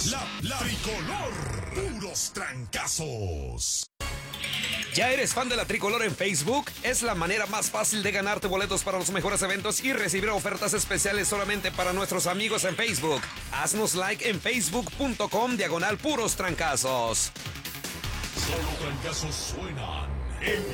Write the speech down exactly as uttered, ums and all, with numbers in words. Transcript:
La, la tricolor, puros trancazos. ¿Ya eres fan de la Tricolor en Facebook? Es la manera más fácil de ganarte boletos para los mejores eventos y recibir ofertas especiales solamente para nuestros amigos en Facebook. Haznos like en facebook.com diagonal puros trancazos. Solo trancazos suenan en